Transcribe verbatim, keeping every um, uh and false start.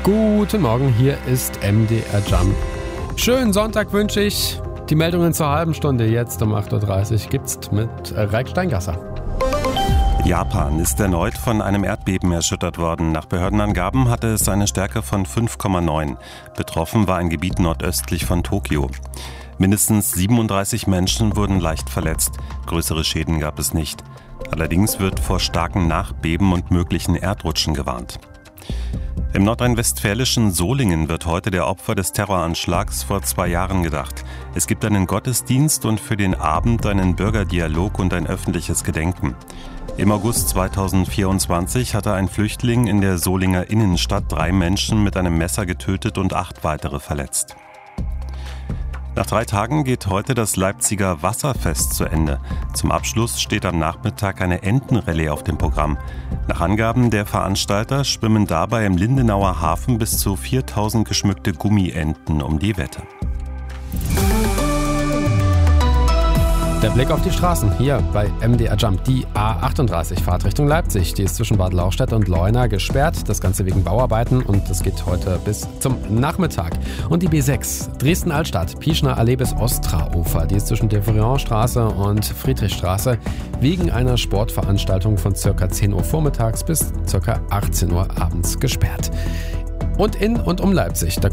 Guten Morgen, hier ist M D R Jump. Schönen Sonntag wünsche ich. Die Meldungen zur halben Stunde jetzt um acht Uhr dreißig gibt's mit Raik Steingasser. Japan ist erneut von einem Erdbeben erschüttert worden. Nach Behördenangaben hatte es eine Stärke von fünf Komma neun. Betroffen war ein Gebiet nordöstlich von Tokio. Mindestens siebenunddreißig Menschen wurden leicht verletzt. Größere Schäden gab es nicht. Allerdings wird vor starken Nachbeben und möglichen Erdrutschen gewarnt. Im nordrhein-westfälischen Solingen wird heute der Opfer des Terroranschlags vor zwei Jahren gedacht. Es gibt einen Gottesdienst und für den Abend einen Bürgerdialog und ein öffentliches Gedenken. Im August zweitausendvierundzwanzig hatte ein Flüchtling in der Solinger Innenstadt drei Menschen mit einem Messer getötet und acht weitere verletzt. Nach drei Tagen geht heute das Leipziger Wasserfest zu Ende. Zum Abschluss steht am Nachmittag eine Entenrallye auf dem Programm. Nach Angaben der Veranstalter schwimmen dabei im Lindenauer Hafen bis zu viertausend geschmückte Gummienten um die Wette. Der Blick auf die Straßen hier bei M D R Jump. Die A achtunddreißig Fahrtrichtung Leipzig, die ist zwischen Bad Lauchstädt und Leuna gesperrt. Das Ganze wegen Bauarbeiten und das geht heute bis zum Nachmittag. Und die B sechs Dresden-Altstadt, Pieschner Allee bis Ostraufer, die ist zwischen Devrionstraße und Friedrichstraße wegen einer Sportveranstaltung von ca. zehn Uhr vormittags bis ca. achtzehn Uhr abends gesperrt. Und in und um Leipzig, da